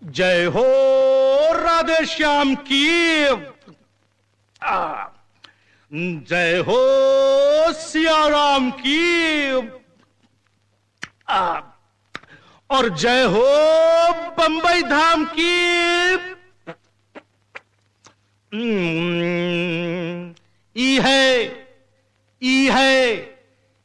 जय हो राधे श्याम की, जय हो सियाराम की, और जय हो बंबई धाम की। ई है